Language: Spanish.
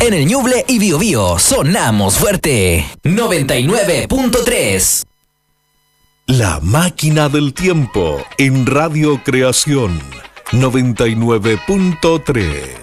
En el Ñuble y Biobío sonamos fuerte. 99.3. La máquina del tiempo en Radio Creación 99.3.